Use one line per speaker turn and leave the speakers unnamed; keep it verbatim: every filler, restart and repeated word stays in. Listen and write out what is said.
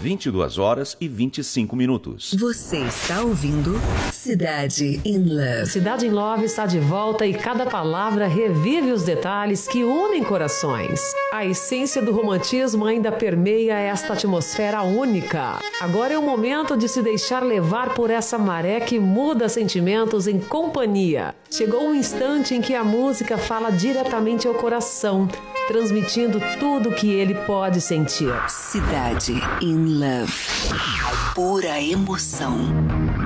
vinte e duas horas e vinte e cinco minutos.
Você está ouvindo Cidade in Love.
Cidade in Love está de volta e cada palavra revive os detalhes que unem corações. A essência do romantismo ainda permeia esta atmosfera única. Agora é o momento de se deixar levar por essa maré que muda sentimentos em companhia. Chegou um instante em que a música fala diretamente ao coração, transmitindo tudo o que ele pode sentir.
Cidade in Love. Pura emoção.